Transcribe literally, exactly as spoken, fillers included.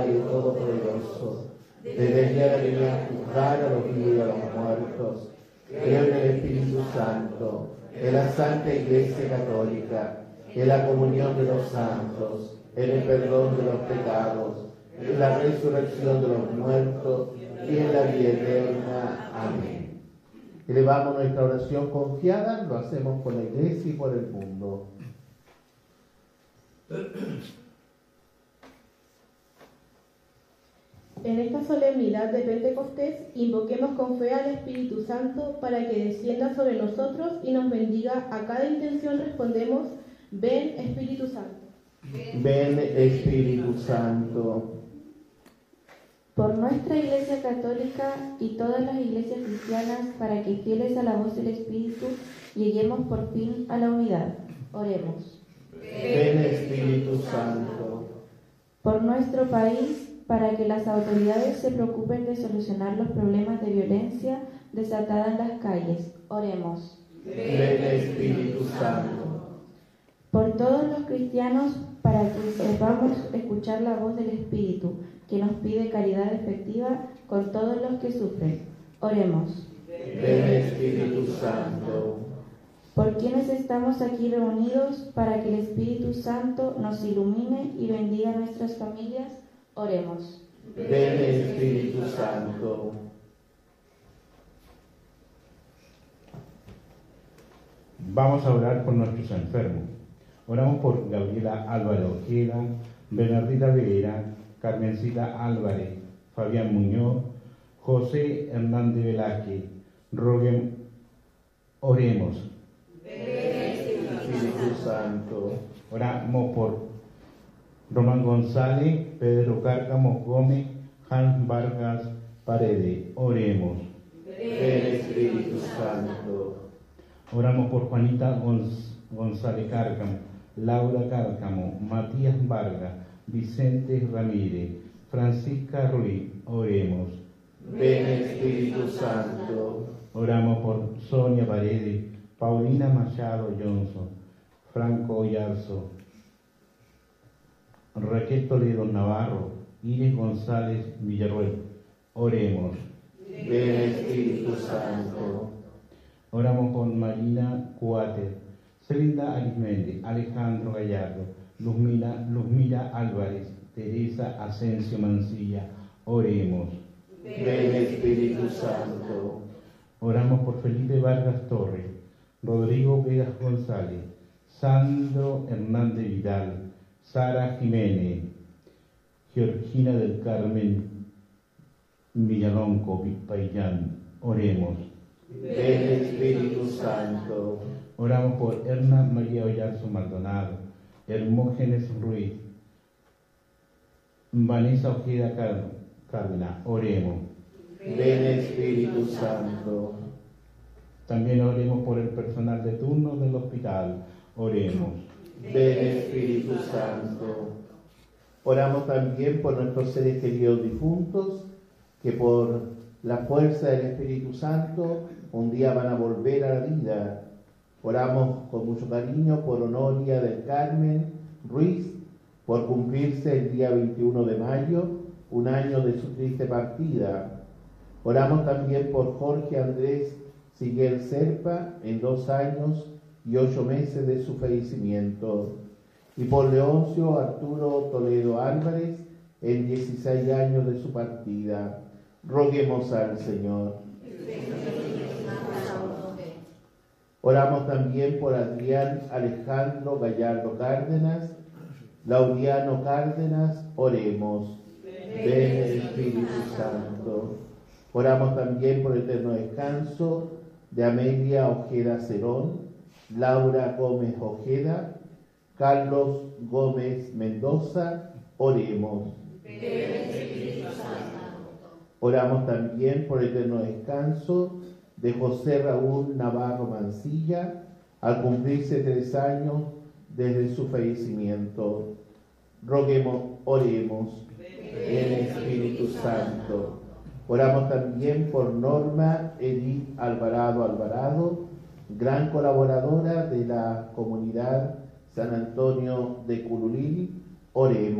Todopoderoso, desde el día de venir a juzgar a los vivos y a los muertos, creo en el Espíritu Santo, en la Santa Iglesia Católica, en la comunión de los santos, en el perdón de los pecados, en la resurrección de los muertos y en la vida eterna. Amén. Elevamos nuestra oración confiada, lo hacemos por la Iglesia y por el mundo. En esta solemnidad de Pentecostés, invoquemos con fe al Espíritu Santo para que descienda sobre nosotros y nos bendiga. A cada intención respondemos: ven, Espíritu Santo. Ven, Espíritu Santo. Por nuestra Iglesia Católica y todas las iglesias cristianas, para que fieles a la voz del Espíritu, lleguemos por fin a la unidad. Oremos. Ven, Espíritu Santo. Por nuestro país, para que las autoridades se preocupen de solucionar los problemas de violencia desatada en las calles. Oremos. Ven, Espíritu Santo. Por todos los cristianos, para que sepamos escuchar la voz del Espíritu, que nos pide caridad efectiva con todos los que sufren. Oremos. Ven, Espíritu Santo. Por quienes estamos aquí reunidos, para que el Espíritu Santo nos ilumine y bendiga nuestras familias. Oremos. Ven, Espíritu Santo. Vamos a orar por nuestros enfermos. Oramos por Gabriela Álvarez Ojeda, Bernardita Vera, Carmencita Álvarez, Fabián Muñoz, José Hernández Velázquez. Roguen, oremos. Ven, Espíritu Santo. Oramos por Román González, Pedro Cárcamo Gómez, Hans Vargas Paredes. Oremos. Ven, Espíritu Santo. Oramos por Juanita Gonz- González Cárcamo, Laura Cárcamo, Matías Vargas, Vicente Ramírez, Francisca Ruiz. Oremos. Ven, Espíritu Santo. Oramos por Sonia Paredes, Paulina Machado Johnson, Franco Oyarzo, Raquel Toledo Navarro, Iris González Villarruel. Oremos. Ven, Espíritu Santo. Oramos por Marina Cuáter, Celinda Arismendi, Alejandro Gallardo, Luzmila, Luzmila Álvarez, Teresa Asensio Mancilla. Oremos. Ven, Espíritu Santo. Oramos por Felipe Vargas Torres, Rodrigo Vegas González, Sandro Hernández Vidal, Sara Jiménez, Georgina del Carmen Villalonco Payán. Oremos. Ven, Espíritu Santo. Oramos por Erna María Oyarzo Maldonado, Hermógenes Ruiz, Vanessa Ojeda Cárdenas. Oremos. Ven, Espíritu Santo. También oremos por el personal de turno del hospital. Oremos. Ven, Espíritu Santo. Oramos también por nuestros seres queridos difuntos, que por la fuerza del Espíritu Santo un día van a volver a la vida. Oramos con mucho cariño por Honoria del Carmen Ruiz, por cumplirse el día veintiuno de mayo, un año de su triste partida. Oramos también por Jorge Andrés Siguel Serpa, en dos años y ocho meses de su fallecimiento, y por Leoncio Arturo Toledo Álvarez, en dieciséis años de su partida. Roguemos al Señor. Oramos también por Adrián Alejandro Gallardo Cárdenas, Laudiano Cárdenas. Oremos. Ven, Espíritu Santo. Oramos también por el eterno descanso de Amelia Ojeda Cerón, Laura Gómez Ojeda, Carlos Gómez Mendoza. Oremos. Oramos también por el eterno descanso de José Raúl Navarro Mancilla, al cumplirse tres años desde su fallecimiento. Roguemos, oremos. Ven, Espíritu Santo. Oramos también por Norma Edith Alvarado Alvarado, gran colaboradora de la comunidad San Antonio de Curulil. Oremos.